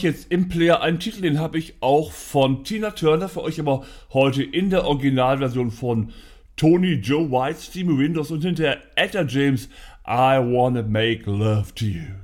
jetzt im Player einen Titel, den habe ich auch von Tina Turner für euch, aber heute in der Originalversion von Tony Joe White, Stevie Windows und hinterher Etta James, I Wanna Make Love to You.